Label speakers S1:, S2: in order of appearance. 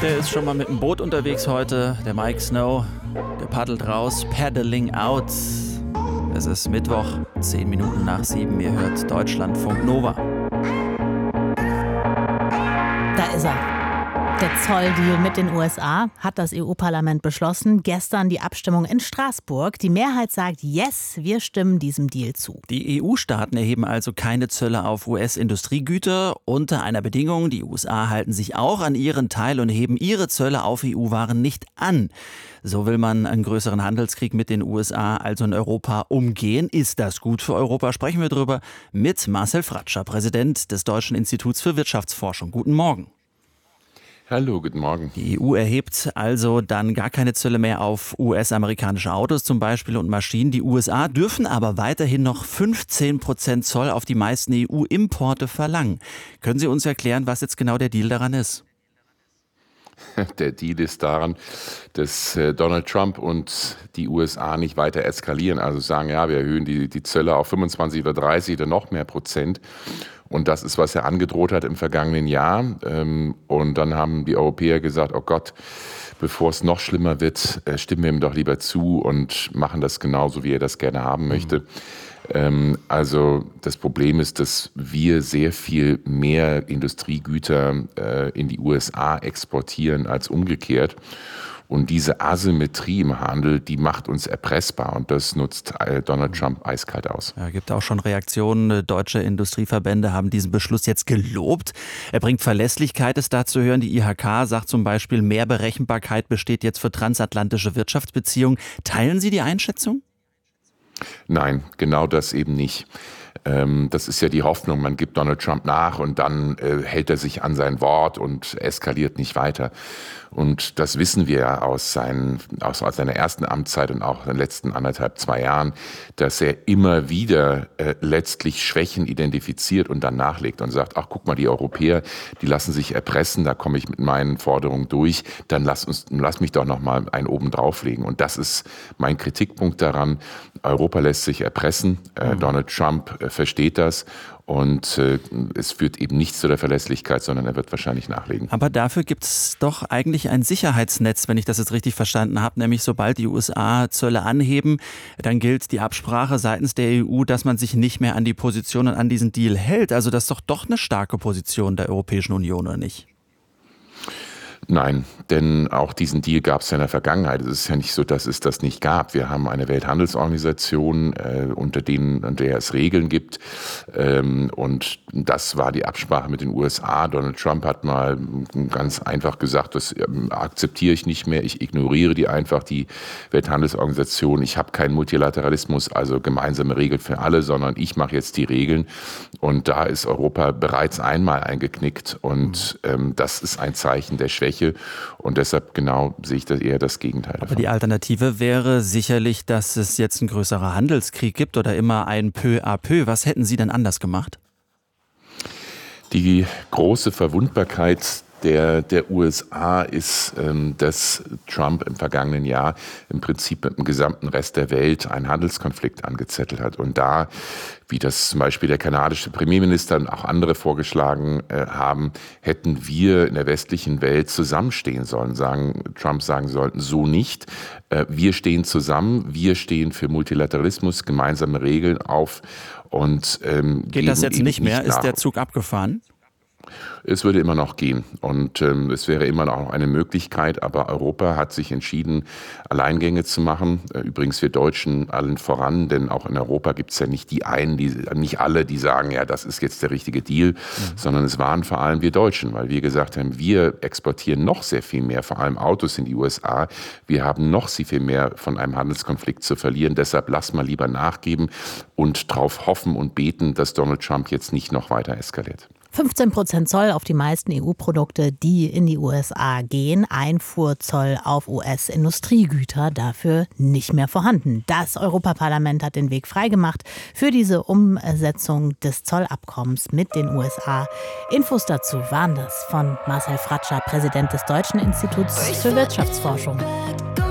S1: Der ist schon mal mit dem Boot unterwegs heute, der Mike Snow. Der paddelt raus, paddling out. Es ist Mittwoch, 10 Minuten nach 7. Ihr hört Deutschlandfunk Nova.
S2: Da ist er. Der Zolldeal mit den USA hat das EU-Parlament beschlossen. Gestern die Abstimmung in Straßburg. Die Mehrheit sagt, yes, wir stimmen diesem Deal zu.
S1: Die EU-Staaten erheben also keine Zölle auf US-Industriegüter unter einer Bedingung. Die USA halten sich auch an ihren Teil und heben ihre Zölle auf EU-Waren nicht an. So will man einen größeren Handelskrieg mit den USA, also in Europa, umgehen. Ist das gut für Europa? Sprechen wir drüber mit Marcel Fratscher, Präsident des Deutschen Instituts für Wirtschaftsforschung. Guten Morgen.
S3: Hallo, guten Morgen.
S1: Die EU erhebt also dann gar keine Zölle mehr auf US-amerikanische Autos zum Beispiel und Maschinen. Die USA dürfen aber weiterhin noch 15% Zoll auf die meisten EU-Importe verlangen. Können Sie uns erklären, was jetzt genau der Deal daran ist?
S3: Der Deal ist daran, dass Donald Trump und die USA nicht weiter eskalieren. Also sagen, ja, wir erhöhen die Zölle auf 25 oder 30 oder noch mehr Prozent. Und das ist, was er angedroht hat im vergangenen Jahr. Und dann haben die Europäer gesagt, oh Gott, bevor es noch schlimmer wird, stimmen wir ihm doch lieber zu und machen das genauso, wie er das gerne haben möchte. Also das Problem ist, dass wir sehr viel mehr Industriegüter in die USA exportieren als umgekehrt. Und diese Asymmetrie im Handel, die macht uns erpressbar und das nutzt Donald Trump eiskalt aus.
S1: Ja, gibt auch schon Reaktionen. Deutsche Industrieverbände haben diesen Beschluss jetzt gelobt. Er bringt Verlässlichkeit, ist da zu hören. Die IHK sagt zum Beispiel, mehr Berechenbarkeit besteht jetzt für transatlantische Wirtschaftsbeziehungen. Teilen Sie die Einschätzung?
S3: Nein, genau das eben nicht. Das ist ja die Hoffnung, man gibt Donald Trump nach und dann hält er sich an sein Wort und eskaliert nicht weiter. Und das wissen wir aus seiner ersten Amtszeit und auch in den letzten 2 Jahren, dass er immer wieder letztlich Schwächen identifiziert und dann nachlegt und sagt, ach guck mal, die Europäer, die lassen sich erpressen, da komme ich mit meinen Forderungen durch, dann lass mich doch noch mal einen oben drauflegen. Und das ist mein Kritikpunkt daran. Europa lässt sich erpressen, Donald Trump versteht das. Und es führt eben nicht zu der Verlässlichkeit, sondern er wird wahrscheinlich nachlegen.
S1: Aber dafür gibt es doch eigentlich ein Sicherheitsnetz, wenn ich das jetzt richtig verstanden habe. Nämlich sobald die USA Zölle anheben, dann gilt die Absprache seitens der EU, dass man sich nicht mehr an die Position und an diesen Deal hält. Also das ist doch eine starke Position der Europäischen Union, oder nicht?
S3: Nein, denn auch diesen Deal gab es ja in der Vergangenheit. Es ist ja nicht so, dass es das nicht gab. Wir haben eine Welthandelsorganisation, unter der es Regeln gibt. Und das war die Absprache mit den USA. Donald Trump hat mal ganz einfach gesagt, das akzeptiere ich nicht mehr. Ich ignoriere die Welthandelsorganisation. Ich habe keinen Multilateralismus, also gemeinsame Regeln für alle, sondern ich mache jetzt die Regeln. Und da ist Europa bereits einmal eingeknickt. Und das ist ein Zeichen der Schwäche. Und deshalb genau sehe ich eher das Gegenteil davon.
S1: Aber die Alternative wäre sicherlich, dass es jetzt ein größerer Handelskrieg gibt oder immer ein peu à peu. Was hätten Sie denn anders gemacht?
S3: Die große Verwundbarkeit der USA ist, dass Trump im vergangenen Jahr im Prinzip mit dem gesamten Rest der Welt einen Handelskonflikt angezettelt hat. Und da, wie das zum Beispiel der kanadische Premierminister und auch andere vorgeschlagen haben, hätten wir in der westlichen Welt zusammenstehen sollen, Trump sagen sollten, so nicht. Wir stehen zusammen, wir stehen für Multilateralismus, gemeinsame Regeln auf und
S1: geht das jetzt nicht mehr? Ist der Zug abgefahren?
S3: Es würde immer noch gehen und es wäre immer noch eine Möglichkeit, aber Europa hat sich entschieden, Alleingänge zu machen. Übrigens wir Deutschen allen voran, denn auch in Europa gibt es ja nicht nicht alle, die sagen, ja, das ist jetzt der richtige Deal, sondern es waren vor allem wir Deutschen, weil wir gesagt haben, wir exportieren noch sehr viel mehr, vor allem Autos in die USA. Wir haben noch sehr viel mehr von einem Handelskonflikt zu verlieren. Deshalb lass mal lieber nachgeben und darauf hoffen und beten, dass Donald Trump jetzt nicht noch weiter eskaliert.
S2: 15% Zoll auf die meisten EU-Produkte, die in die USA gehen. Einfuhrzoll auf US-Industriegüter dafür nicht mehr vorhanden. Das Europaparlament hat den Weg freigemacht für diese Umsetzung des Zollabkommens mit den USA. Infos dazu waren das von Marcel Fratscher, Präsident des Deutschen Instituts für Wirtschaftsforschung.